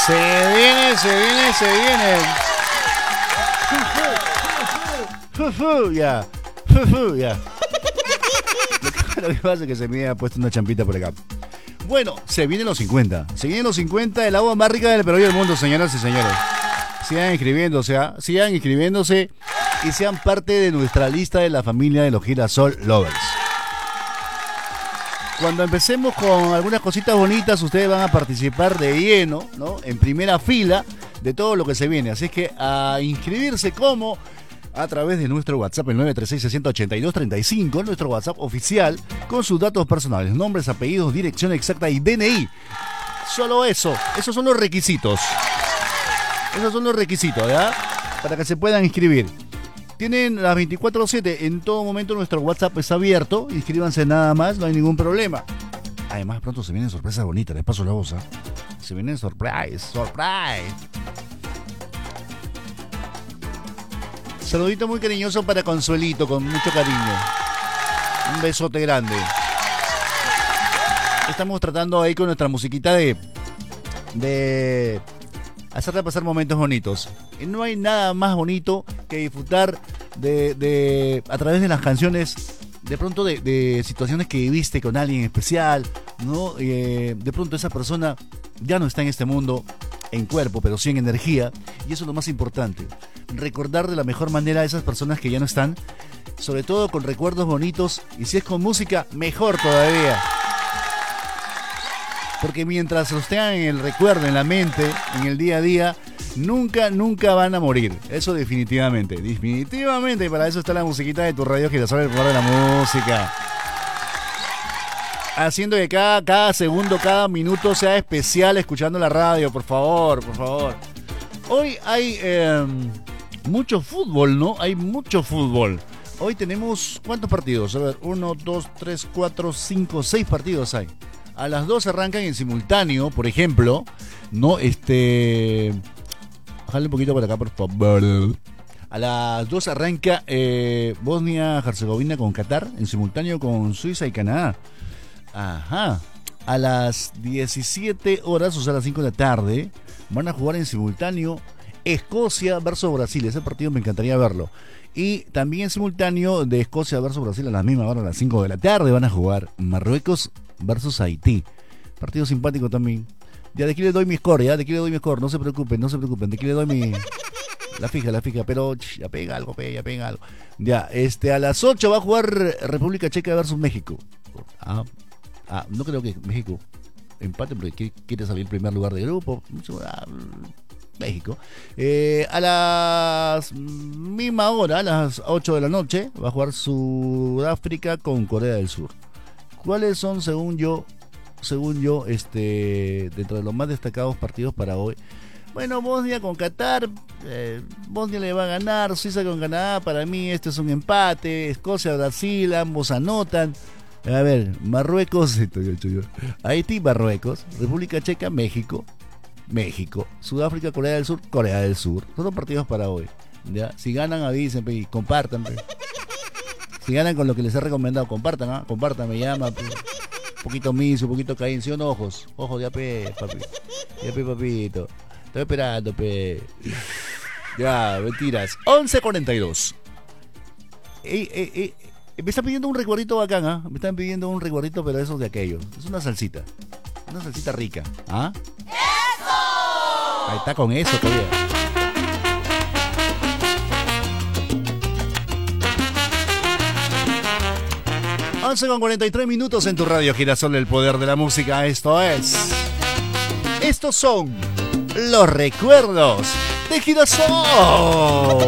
Se viene. Ya. Lo que pasa es que se me ha puesto una champita por acá. Bueno, se vienen los 50. Se vienen los 50, el agua más rica del Perú y del mundo, señoras y señores. Sigan inscribiéndose y sean parte de nuestra lista de la familia de los Girasol Lovers. Cuando empecemos con algunas cositas bonitas, ustedes van a participar de lleno, ¿no? En primera fila de todo lo que se viene. Así es que a inscribirse como a través de nuestro WhatsApp, el 936-682-35, nuestro WhatsApp oficial, con sus datos personales, nombres, apellidos, dirección exacta y DNI. Solo eso, esos son los requisitos. ¿Ya? Para que se puedan inscribir. Tienen las 24/7, en todo momento nuestro WhatsApp está abierto, inscríbanse nada más, no hay ningún problema. Además, pronto se vienen sorpresas bonitas, les paso la voz, ¿eh? Se vienen surprise. Saludito muy cariñoso para Consuelito, con mucho cariño. Un besote grande. Estamos tratando ahí con nuestra musiquita de hacerle pasar momentos bonitos. Y no hay nada más bonito que disfrutar a través de las canciones, de pronto de situaciones que viviste con alguien especial, ¿no? De pronto esa persona ya no está en este mundo en cuerpo, pero sí en energía, y eso es lo más importante. Recordar de la mejor manera a esas personas que ya no están, sobre todo con recuerdos bonitos, y si es con música, mejor todavía. Porque mientras los tengan en el recuerdo, en la mente, en el día a día, nunca van a morir. Eso definitivamente. Y para eso está la musiquita de tu radio Girasol, el poder de la música. Haciendo que cada segundo, cada minuto sea especial escuchando la radio, por favor. Hoy hay mucho fútbol, ¿no? Hay mucho fútbol. Hoy tenemos, ¿cuántos partidos? A ver, 1, 2, 3, 4, 5, 6 partidos hay. A las 2 arrancan en simultáneo, por ejemplo, ¿no? Bájale un poquito para acá, por favor. A las 2 arranca Bosnia-Herzegovina con Qatar, en simultáneo con Suiza y Canadá. Ajá. A las 17 horas, o sea, a las 5 de la tarde, van a jugar en simultáneo Escocia versus Brasil. Ese partido me encantaría verlo. Y también en simultáneo de Escocia versus Brasil, a la misma hora, a las 5 de la tarde, van a jugar Marruecos versus Haití. Partido simpático también. Ya de aquí le doy mi score, no se preocupen. De aquí le doy mi... La fija, pero ya pega algo. Ya, a las 8 va a jugar República Checa versus México. No creo que México empate porque quiere salir en primer lugar de grupo. México. A la misma hora, a las 8 de la noche, va a jugar Sudáfrica con Corea del Sur. ¿Cuáles son, según yo, dentro de los más destacados partidos para hoy? Bueno, Bosnia con Qatar, Bosnia le va a ganar, Suiza con Canadá, para mí este es un empate, Escocia, Brasil, ambos anotan. A ver, Marruecos, Haití, Marruecos, República Checa, México, Sudáfrica, Corea del Sur. Son los partidos para hoy. ¿Ya? Si ganan, avisen y compartan. Si ganan con lo que les he recomendado, compartan, me llama. Un poquito miso, un poquito caíncio, ojos de AP, papi. De AP, papito. Estoy esperando, pe. Ya, mentiras. 11:42. Me están pidiendo un recuerdito bacán, ¿ah? Me están pidiendo un recuerdito, pero esos de aquellos. Es una salsita rica, ¿ah? ¡Eso! Ahí está con eso todavía. Once con 43 minutos en tu radio Girasol, el poder de la música. Estos son los recuerdos de Girasol.